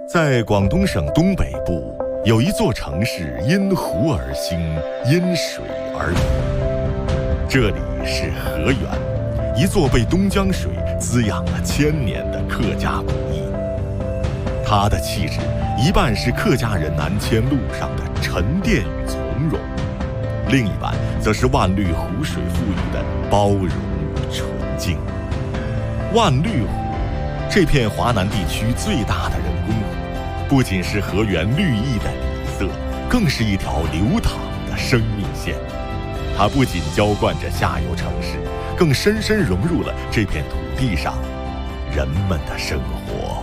在广东省东北部，有一座城市因湖而兴，因水而名。这里是河源，一座被东江水滋养了1000年的客家古邑。它的气质一半是客家人南迁路上的沉淀与从容，另一半则是万绿湖水赋予的包容与纯净。万绿湖，这片华南地区最大的人工湖，不仅是河源绿意的底色，更是一条流淌的生命线。它不仅浇灌着下游城市，更深深融入了这片土地上人们的生活。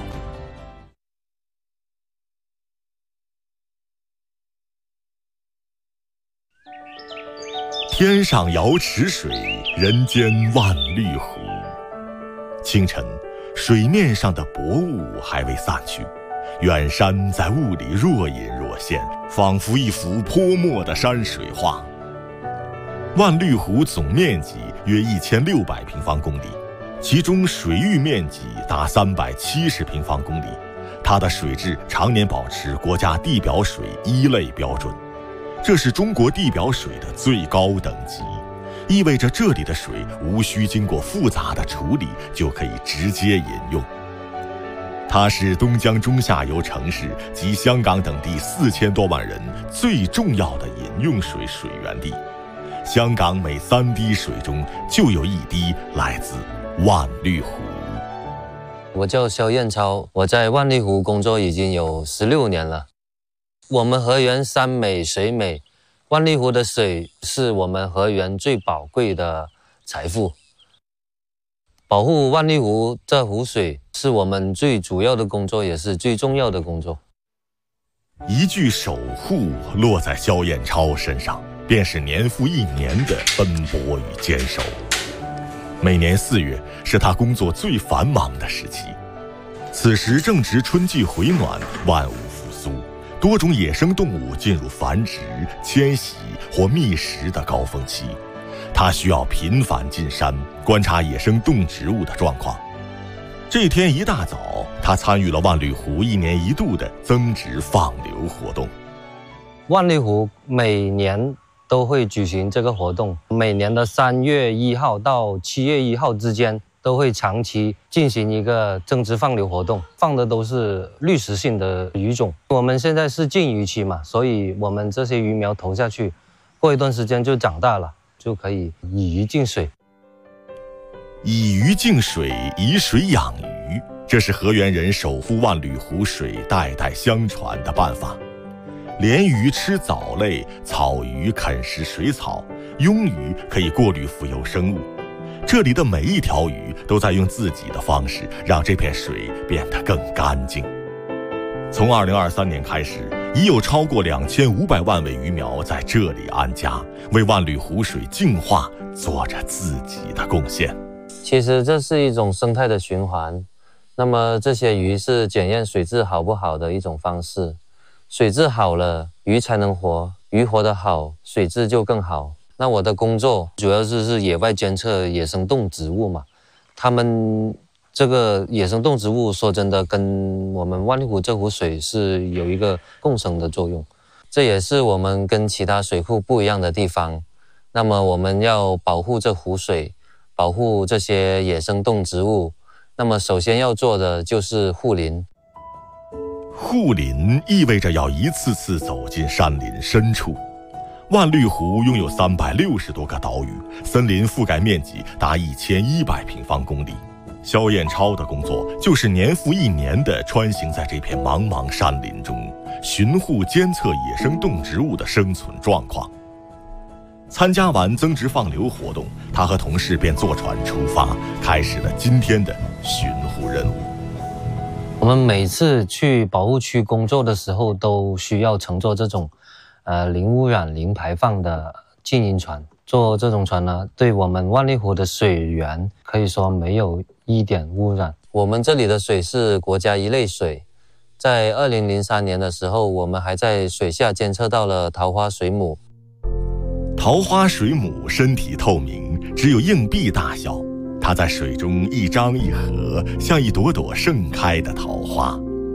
天上瑶池水，人间万绿湖。清晨，水面上的薄雾还未散去，远山在雾里若隐若现，仿佛一幅泼墨的山水画。万绿湖总面积约1600平方公里，其中水域面积达370平方公里，它的水质常年保持国家地表水1类标准，这是中国地表水的最高等级，意味着这里的水无需经过复杂的处理就可以直接饮用。它是东江中下游城市及香港等地4000多万人最重要的饮用水水源地。香港每3滴水中就有1滴来自万绿湖。 我叫肖彦超，我在万绿湖工作已经有16年了。我们河源山美水美，万绿湖的水是我们河源最宝贵的财富。保护万绿湖这湖水是我们最主要的工作，也是最重要的工作。 一句守护落在肖彦超身上，便是年复一年的奔波与坚守。每年4月是他工作最繁忙的时期，此时正值春季回暖，万物复苏，多种野生动物进入繁殖、迁徙或觅食的高峰期。他需要频繁进山观察野生动植物的状况。这天一大早，他参与了万绿湖1年1度的增值放流活动。 万绿湖每年都会举行这个活动，每年的3月1号到7月1号之间都会长期进行一个增殖放流活动，放的都是滤食性的鱼种。我们现在是禁渔期嘛，所以我们这些鱼苗投下去，过一段时间就长大了，就可以以鱼净水。 以鱼净水，以水养鱼，这是河源人守护万绿湖水代代相传的办法。鲢鱼吃藻类，草鱼啃食水草，庸鱼可以过滤浮游生物。这里的每一条鱼都在用自己的方式让这片水变得更干净。从2023年开始，已有超过2500万尾鱼苗在这里安家，为万绿湖水净化做着自己的贡献。 其实这是一种生态的循环，那么这些鱼是检验水质好不好的一种方式。水质好了，鱼才能活，鱼活得好，水质就更好。那我的工作主要是野外监测野生动植物嘛，它们这个野生动植物说真的跟我们万绿湖这湖水是有一个共生的作用，这也是我们跟其他水库不一样的地方。那么我们要保护这湖水，保护这些野生动植物，那么首先要做的就是护林。 护林意味着要一次次走进山林深处。万绿湖拥有360多个岛屿，森林覆盖面积达1100平方公里。肖彦超的工作就是年复一年地穿行在这片茫茫山林中，巡护监测野生动植物的生存状况。参加完增殖放流活动，他和同事便坐船出发，开始了今天的巡护任务。 我们每次去保护区工作的时候，都需要乘坐这种零污染、零排放的经营船。坐这种船呢，对我们万绿湖的水源可以说没有一点污染。我们这里的水是国家1类水，在2003年的时候，我们还在水下监测到了桃花水母。 桃花水母身体透明，只有硬币大小，它在水中一张一合，像一朵朵盛开的桃花。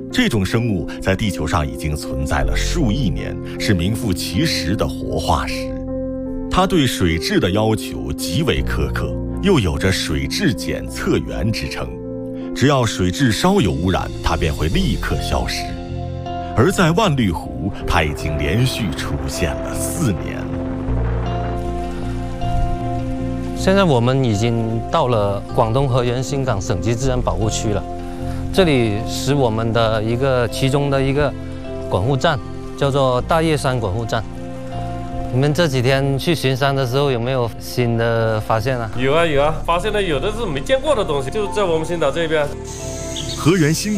这种生物在地球上已经存在了数亿年，是名副其实的活化石。它对水质的要求极为苛刻，又有着水质检测员之称。只要水质稍有污染，它便会立刻消失。而在万绿湖，它已经连续出现了4年。 现在我们已经到了广东河源新港省级自然保护区了，这里是我们的其中的一个管护站，叫做大叶山管护站。你们这几天去巡山的时候有没有新的发现啊？ 有啊，发现了有的是没见过的东西，就在我们新岛这边。 河源新